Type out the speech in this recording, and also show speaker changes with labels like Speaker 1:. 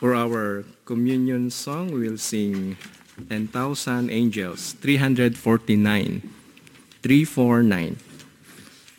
Speaker 1: For our communion song, we will sing 10,000 Angels, 349. 349.